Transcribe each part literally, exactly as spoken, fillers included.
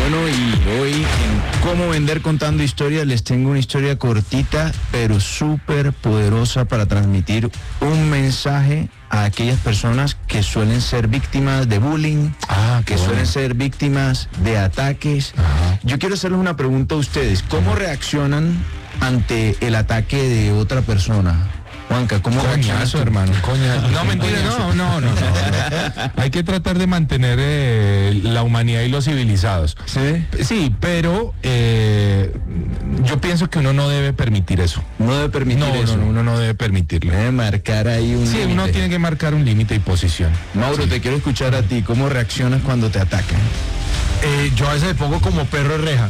Bueno, y hoy en Cómo Vender Contando Historias les tengo una historia cortita, pero súper poderosa para transmitir un mensaje a aquellas personas que suelen ser víctimas de bullying, ah, que bueno. suelen ser víctimas de ataques. Ajá. Yo quiero hacerles una pregunta a ustedes. ¿Cómo reaccionan ante el ataque de otra persona? Juanca, ¿cómo reaccionas tú? Coñazo, hermano, coñazo. No, mentira, no, no, no, no, no. Hay que tratar de mantener eh, la humanidad y los civilizados. ¿Sí? Sí, pero eh, yo pienso que uno no debe permitir eso. No debe permitir No, eso. no, no, uno no debe permitirlo. Debe marcar ahí un Sí, límite. uno tiene que marcar un límite y posición. Mauro, Sí. te quiero escuchar a ti. ¿Cómo reaccionas cuando te atacan? Eh, yo a veces me pongo como perro de reja.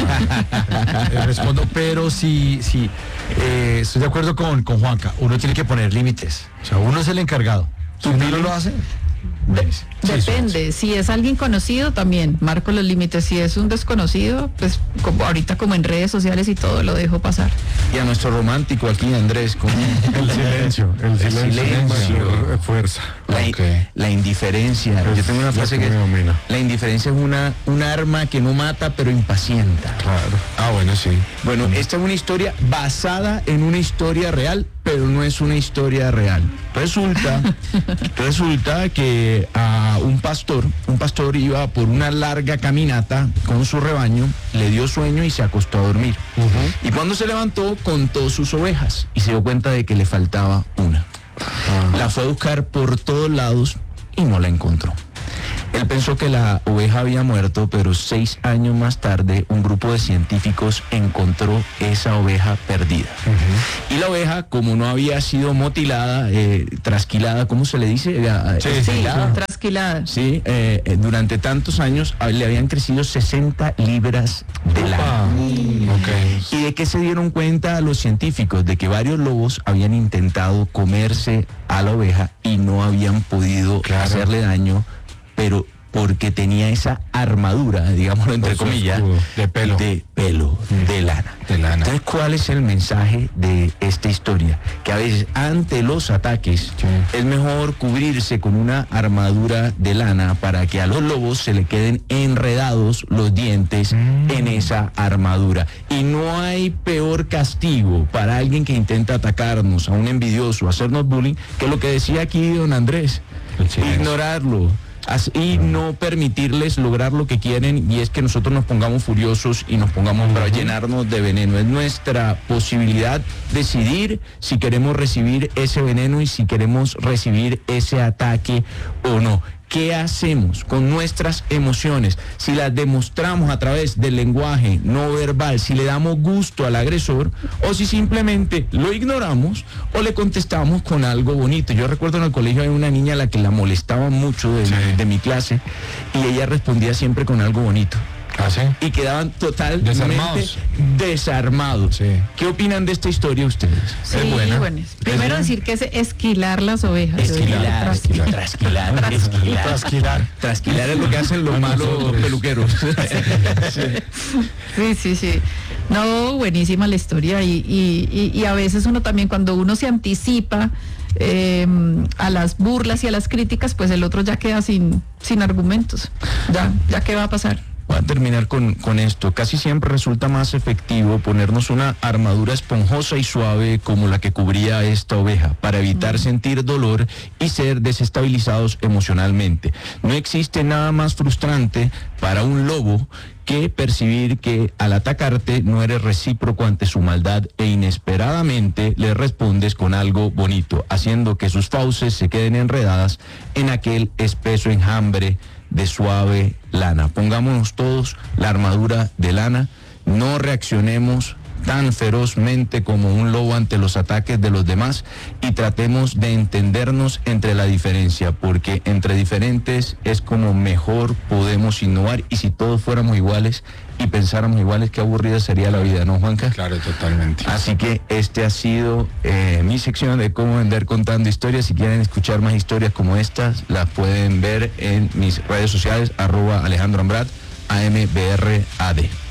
Eh, respondo, pero sí, sí, eh, estoy de acuerdo con, con Juanca. Uno tiene que poner límites. O sea, uno es el encargado. Si uno no lo hace, ¿Ves? Sí, Depende, si es alguien conocido también marco los límites, si es un desconocido, pues como ahorita como en redes sociales y todo lo dejo pasar. Y a nuestro romántico aquí, Andrés, ¿cómo? El silencio, el silencio. silencio. Fuerza. La, Ok. la indiferencia. Yo tengo una Es frase la que que me domina. la indiferencia es una, un arma que no mata pero impacienta. Claro. Ah, bueno, sí. Bueno, esta es una historia basada en una historia real, pero no es una historia real. Resulta, resulta que a un pastor, un pastor iba por una larga caminata con su rebaño, le dio sueño y se acostó a dormir. Uh-huh. Y cuando se levantó, contó sus ovejas y se dio cuenta de que le faltaba una. Ah. La fue a buscar por todos lados y no la encontró. Él pensó que la oveja había muerto, pero seis años más tarde un grupo de científicos encontró esa oveja perdida. Uh-huh. Y la oveja, como no había sido mutilada, eh, trasquilada, ¿cómo se le dice? Eh, Sí, Sí, estilada. trasquilada. Sí, eh, eh, durante tantos años a- le habían crecido sesenta libras de Ah, lana. ok. ¿Y de qué se dieron cuenta los científicos? De que varios lobos habían intentado comerse a la oveja y no habían podido Claro. hacerle daño, pero porque tenía esa armadura, digámoslo entre Su comillas, escudo, de pelo. de pelo, Mm. de lana. De lana. Entonces, ¿cuál es el mensaje de esta historia? Que a veces ante los ataques Sí. es mejor cubrirse con una armadura de lana para que a los lobos se le queden enredados los dientes Mm. en esa armadura. Y no hay peor castigo para alguien que intenta atacarnos, a un envidioso, hacernos bullying, que lo que decía aquí don Andrés, El silencio. ignorarlo. As- y no permitirles lograr lo que quieren, y es que nosotros nos pongamos furiosos y nos pongamos para llenarnos de veneno. Es nuestra posibilidad decidir si queremos recibir ese veneno y si queremos recibir ese ataque o no. ¿Qué hacemos con nuestras emociones? Si las demostramos a través del lenguaje no verbal, si le damos gusto al agresor, o si simplemente lo ignoramos o le contestamos con algo bonito. Yo recuerdo en el colegio había una niña a la que la molestaba mucho de, Sí. de mi clase, y ella respondía siempre con algo bonito. ¿Ah, sí? Y quedaban totalmente Desarmados. desarmados. Sí. ¿Qué opinan de esta historia ustedes? Sí, Es buena. bueno, primero buena. decir que es esquilar las ovejas. Esquilar, Tras- esquilar, trasquilar, trasquilar. trasquilar. Trasquilar es lo que hacen los malos peluqueros. Sí, sí, sí. No, buenísima la historia y, y, y, y a veces uno también cuando uno se anticipa eh, a las burlas y a las críticas, pues el otro ya queda sin, sin argumentos. Ya, ya qué va a pasar. Voy a terminar con, con esto. Casi siempre resulta más efectivo ponernos una armadura esponjosa y suave como la que cubría esta oveja para evitar sentir dolor y ser desestabilizados emocionalmente. No existe nada más frustrante para un lobo que percibir que al atacarte no eres recíproco ante su maldad e inesperadamente le respondes con algo bonito, haciendo que sus fauces se queden enredadas en aquel espeso enjambre de suave lana. Pongámonos todos la armadura de lana, no reaccionemos tan ferozmente como un lobo ante los ataques de los demás y tratemos de entendernos entre la diferencia, porque entre diferentes es como mejor podemos innovar, y si todos fuéramos iguales y pensáramos iguales, qué aburrida sería la vida, ¿no, Juanca? Claro, totalmente. Así que este ha sido eh, mi sección de Cómo Vender Contando Historias. Si quieren escuchar más historias como estas, las pueden ver en mis redes sociales, arroba Alejandro Ambrat, A M B R A D.